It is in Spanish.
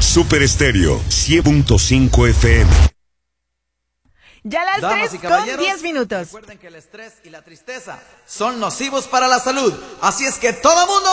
Super Estéreo 100.5 FM. Ya las Damas 3:10. Recuerden que el estrés y la tristeza son nocivos para la salud. Así es que todo mundo